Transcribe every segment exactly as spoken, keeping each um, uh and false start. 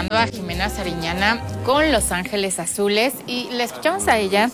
escuchando a Jimena Sariñana con Los Ángeles Azules y la escuchamos a ella.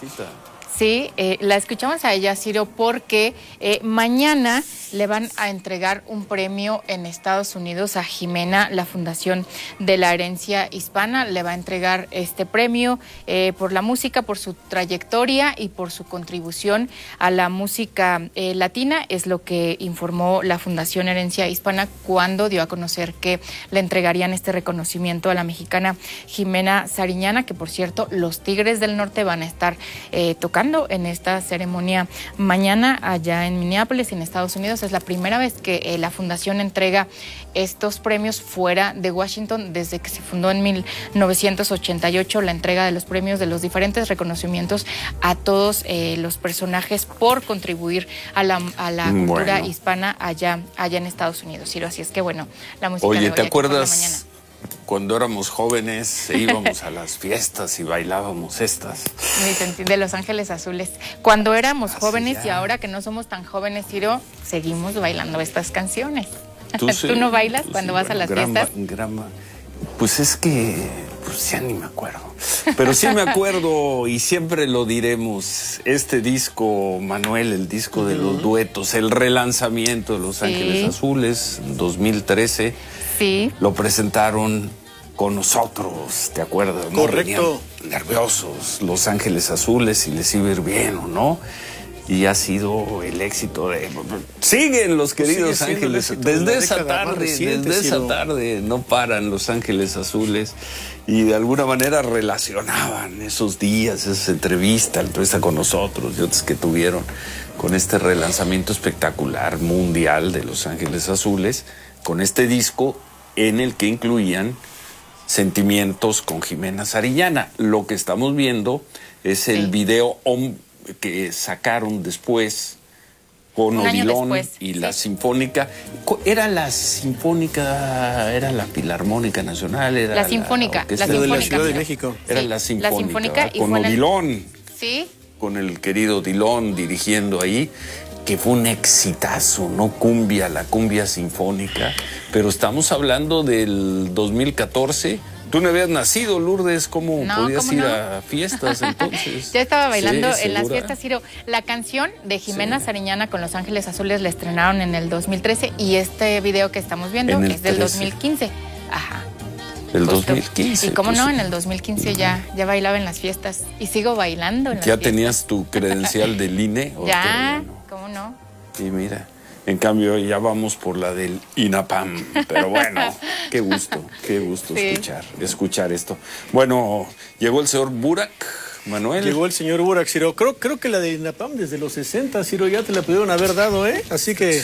Sí, eh, la escuchamos a ella, Ciro, porque eh, mañana le van a entregar un premio en Estados Unidos a Jimena. La Fundación de la Herencia Hispana le va a entregar este premio eh, por la música, por su trayectoria y por su contribución a la música eh, latina. Es lo que informó la Fundación Herencia Hispana cuando dio a conocer que le entregarían este reconocimiento a la mexicana Jimena Sariñana, que por cierto los Tigres del Norte van a estar eh, tocando en esta ceremonia mañana allá en Minneapolis, en Estados Unidos. Es la primera vez que eh, la fundación entrega estos premios fuera de Washington desde que se fundó en mil novecientos ochenta y ocho, la entrega de los premios, de los diferentes reconocimientos a todos eh, los personajes por contribuir a la, a la bueno. cultura hispana allá, allá en Estados Unidos, Ciro. Así es que bueno, la música Oye, de hoy ¿te aquí por la acuerdas mañana? Cuando éramos jóvenes e íbamos a las fiestas y bailábamos estas? De Los Ángeles Azules. Cuando éramos Así jóvenes ya. y ahora que no somos tan jóvenes, Ciro, seguimos bailando estas canciones. ¿Tú, ¿Tú, sí, ¿Tú no bailas tú cuando sí, vas bueno, a las grama, fiestas? grama. Pues es que, pues ya ni me acuerdo. Pero sí me acuerdo y siempre lo diremos. Este disco, Manuel, el disco de los duetos, el relanzamiento de Los Sí. Ángeles Azules, dos mil trece. Sí. Lo presentaron con nosotros, ¿te acuerdas? ¿No? Correcto. Venían nerviosos, Los Ángeles Azules, si les iba a ir bien o no. Y ha sido el éxito de... Siguen los queridos Sigue siendo el Ángeles. éxito de Desde la esa década más tarde, reciente, desde esa Ciro. tarde no paran Los Ángeles Azules. Y de alguna manera relacionaban esos días, esas entrevistas, la entrevista con nosotros y otras que tuvieron con este relanzamiento espectacular mundial de Los Ángeles Azules, con este disco en el que incluían Sentimientos con Jimena Sariñana. Lo que estamos viendo es el Sí. video om- que sacaron después con Un año Odilon después, y sí. la Sinfónica. Co- ¿Era la Sinfónica, era la Filarmónica Nacional? Era La Sinfónica, Orquesta la Lo de la Sinfónica. Ciudad de México. Era Sí, la la Sinfónica, Sinfónica ¿verdad? y Con fue en el- Odilon, Sí. con el querido Odilon dirigiendo ahí, que fue un exitazo, no cumbia, la cumbia sinfónica, pero estamos hablando del dos mil catorce. Tú no habías nacido, Lourdes, ¿cómo No, podías ¿cómo ir no? a fiestas entonces? Ya estaba bailando Sí, en las ¿segura? fiestas, Ciro. La canción de Jimena Sí. Sariñana con Los Ángeles Azules la estrenaron en el dos mil trece y este video que estamos viendo En el es del trece. dos mil quince. Ajá. El Justo. dos mil quince. Y cómo pues, no, en el dos mil quince ya, ya bailaba en las fiestas y sigo bailando en las ¿Ya fiestas. tenías tu credencial del I N E? ¿o Ya, todavía no? cómo no. Y mira, en cambio ya vamos por la del INAPAM. Pero bueno, qué gusto, qué gusto Sí. escuchar, escuchar esto. Bueno, llegó el señor Burak, Manuel. Llegó el señor Burak, Ciro. Creo, creo que la de INAPAM desde los sesenta, Ciro, ya te la pudieron haber dado, ¿eh? Así que,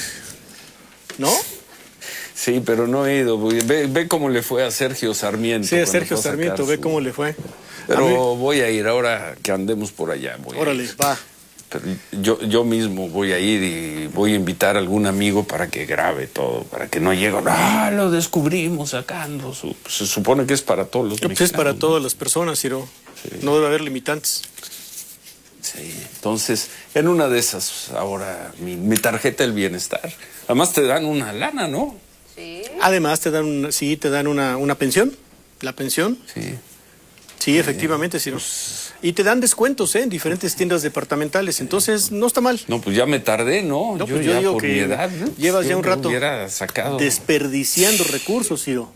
¿no? Sí, pero no he ido. Ve, ve cómo le fue a Sergio Sarmiento. Sí, a cuando Sergio fue a sacar Sarmiento, ve su- cómo le fue. Pero A mí- voy a ir ahora que andemos por allá. Voy a Órale, ir. va. Pero yo, yo mismo voy a ir y voy a invitar a algún amigo para que grabe todo, para que no llegue, ah, lo descubrimos sacando. Su, se supone que es para todos los Pues es mexicanos, para ¿no? todas las personas, Ciro. No debe haber limitantes. Sí, entonces, en una de esas, ahora, mi, mi tarjeta del bienestar. Además te dan una lana, ¿no? Sí. Además, te dan, una- sí, te dan una, una pensión. La pensión. Sí. Sí, efectivamente, Ciro. Y te dan descuentos, ¿eh? En diferentes tiendas departamentales. Entonces, no está mal. No, pues ya me tardé, ¿no? No, pues yo digo por que mi edad, ¿no? llevas Yo ya un me rato hubiera sacado, desperdiciando recursos, Ciro.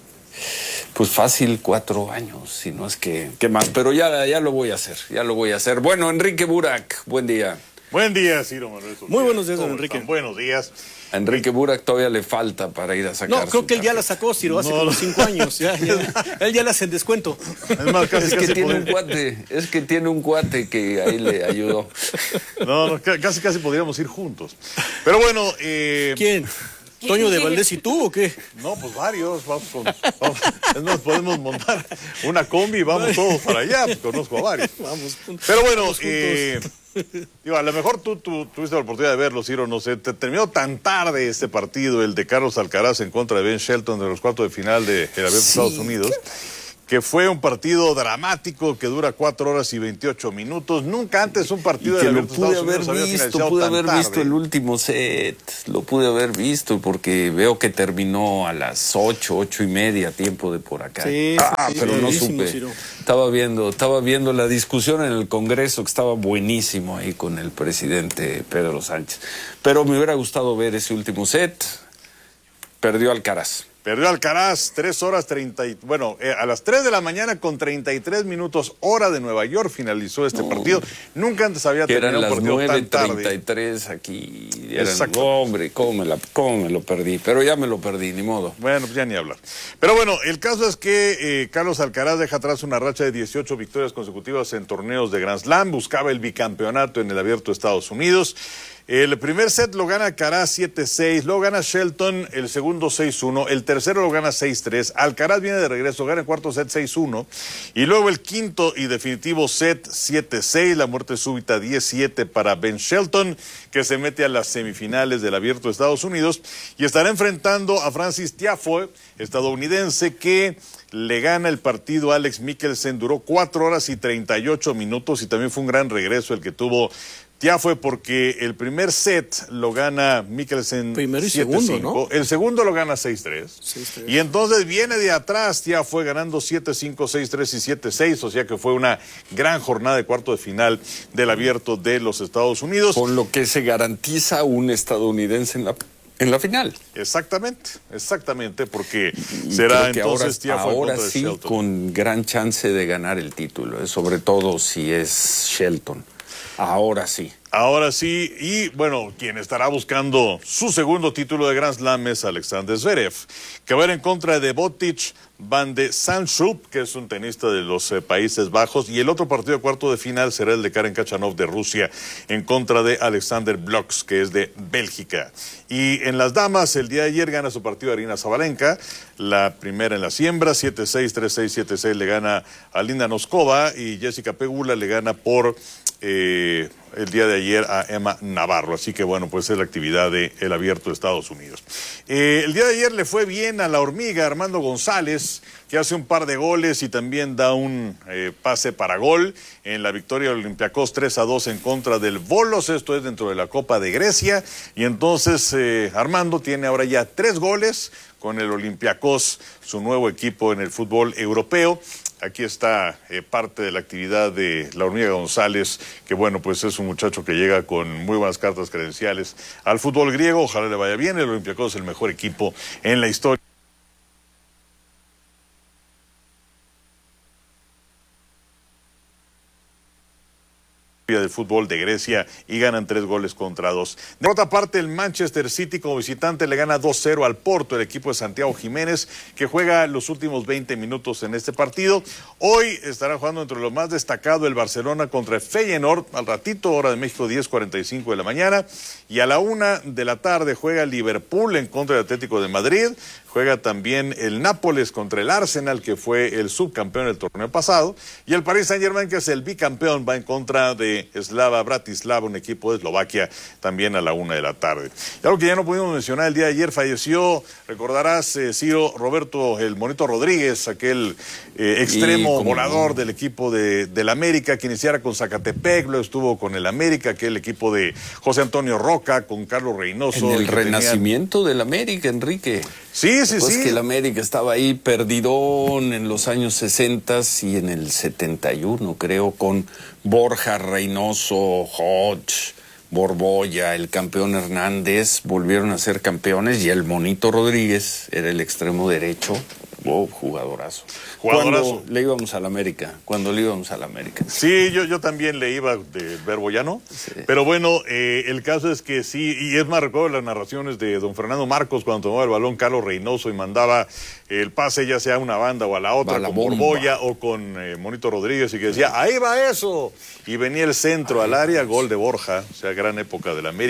pues fácil, cuatro años, si no es que, ¿qué más? Pero ya, ya lo voy a hacer, ya lo voy a hacer. Bueno, Enrique Burak, buen día. Buen día, Ciro Manuel. Muy buenos días, don ¿Cómo Enrique. están? Buenos días. A Enrique Burak todavía le falta para ir a sacar No, creo su que él ya la tarjeta. sacó, Ciro, hace No, como no. cinco años. Ya, ya. Él ya la hace en descuento. Es más, casi, Es que casi tiene un podría- cuate, es que tiene un cuate que ahí le ayudó. No, no, ca- casi casi podríamos ir juntos. Pero bueno, eh, ¿Quién? ¿Toño de Valdés y tú o qué? no, pues varios, vamos con, vamos, es más, podemos montar una combi y vamos todos para allá, pues conozco a varios. Vamos. Pero bueno, Vamos juntos. eh, digo, a lo mejor tú, tú tuviste la oportunidad de verlo, Ciro, no sé, te terminó tan tarde este partido, el de Carlos Alcaraz en contra de Ben Shelton de los cuartos de final de el Abierto de Sí. Estados Unidos, que fue un partido dramático que dura cuatro horas y veintiocho minutos. Nunca antes un partido y que de lo pude haber visto, pude haber tarde. visto el último set, lo pude haber visto porque veo que terminó a las ocho, ocho y media, tiempo de por acá. Sí, ah, sí, pero sí, no buenísimo, supe. Ciro. Estaba viendo, estaba viendo la discusión en el Congreso, que estaba buenísimo ahí con el presidente Pedro Sánchez. Pero me hubiera gustado ver ese último set. Perdió Alcaraz. Perdió Alcaraz, tres horas treinta, y, bueno, eh, a las tres de la mañana con treinta y tres minutos, hora de Nueva York, finalizó este no, partido. Nunca antes había terminado un partido tan tarde. Eran las nueve treinta y tres aquí. Eran, oh, hombre, ¿cómo me, la, cómo me lo perdí? Pero ya me lo perdí, ni modo. Bueno, pues ya ni hablar. Pero bueno, el caso es que eh, Carlos Alcaraz deja atrás una racha de dieciocho victorias consecutivas en torneos de Grand Slam. Buscaba el bicampeonato en el Abierto de Estados Unidos. El primer set lo gana Alcaraz siete seis, luego gana Shelton el segundo seis uno, el tercero lo gana seis tres, Alcaraz viene de regreso, gana el cuarto set seis uno, y luego el quinto y definitivo set siete seis, la muerte súbita diez siete para Ben Shelton, que se mete a las semifinales del Abierto de Estados Unidos, y estará enfrentando a Francis Tiafoe, estadounidense, que le gana el partido a Alex Michelsen, duró cuatro horas y treinta y ocho minutos, y también fue un gran regreso el que tuvo Tiafoe, porque el primer set lo gana Michelsen primero y siete segundo, cinco, ¿no? El segundo lo gana seis tres, y entonces viene de atrás Tiafoe ganando siete cinco, seis tres y siete seis, o sea que fue una gran jornada de cuarto de final del Abierto de los Estados Unidos. Con lo que se garantiza un estadounidense en la En la final. Exactamente, exactamente, porque y será creo que entonces Tiafoe ahora, en contra de sí, Shelton. Con gran chance de ganar el título, eh, sobre todo si es Shelton. Ahora sí. Ahora sí, y bueno, quien estará buscando su segundo título de Grand Slam es Alexander Zverev, que va a ir en contra de Botic van de Zandschulp, que es un tenista de los eh, Países Bajos, y el otro partido de cuarto de final será el de Karen Khachanov de Rusia en contra de Alexander Bloks, que es de Bélgica. Y en las damas, el día de ayer gana su partido Aryna Sabalenka, la primera en la siembra, siete seis, tres seis, siete seis le gana a Linda Noskova, y Jessica Pegula le gana por eh, el día de ayer a Emma Navarro. Así que bueno, pues es la actividad del Abierto de Estados Unidos. Eh, el día de ayer le fue bien a la hormiga Armando González, que hace un par de goles y también da un eh, pase para gol en la victoria del Olympiacos tres a dos en contra del Volos. Esto es dentro de la Copa de Grecia, y entonces eh, Armando tiene ahora ya tres goles con el Olympiacos, su nuevo equipo en el fútbol europeo. Aquí está eh, parte de la actividad de la hormiga González, que bueno, pues es un muchacho que llega con muy buenas cartas credenciales al fútbol griego. Ojalá le vaya bien. El Olympiacos es el mejor equipo en la historia del fútbol de Grecia, y ganan tres goles contra dos. De otra parte, el Manchester City como visitante le gana dos cero al Porto, el equipo de Santiago Jiménez, que juega los últimos veinte minutos en este partido. Hoy estará jugando entre lo más destacado el Barcelona contra el Feyenoord, al ratito, hora de México, diez cuarenta y cinco de la mañana, y a la una de la tarde juega el Liverpool en contra del Atlético de Madrid. Juega también el Nápoles contra el Arsenal, que fue el subcampeón del torneo pasado, y el Paris Saint-Germain, que es el bicampeón, va en contra de Slava Bratislava, un equipo de Eslovaquia, también a la una de la tarde. Y algo que ya no pudimos mencionar, el día de ayer falleció, recordarás, eh, Ciro, Roberto el Monito Rodríguez, aquel eh, extremo como... volador del equipo de, del América, que iniciara con Zacatepec, luego estuvo con el América, aquel equipo de José Antonio Roca, con Carlos Reynoso. En el renacimiento tenían... del América, Enrique. Sí, sí, pues sí. que el América estaba ahí perdidón en los años sesenta y en el setenta y uno, creo, con Borja, Reynoso, Hodge, Borbolla, el campeón Hernández, volvieron a ser campeones, y el Monito Rodríguez era el extremo derecho. Oh, jugadorazo. Jugadorazo. Cuando le íbamos al América, cuando le íbamos al América. Sí, yo, yo también le iba de verbo llano, sí. Pero bueno, eh, el caso es que sí, y es más, recuerdo las narraciones de don Fernando Marcos cuando tomaba el balón Carlos Reynoso y mandaba el pase ya sea a una banda o a la otra, a la con bomba. Borbolla o con eh, Monito Rodríguez, y que decía, ahí va eso, y venía el centro al área, gol de Borja, o sea, gran época del América.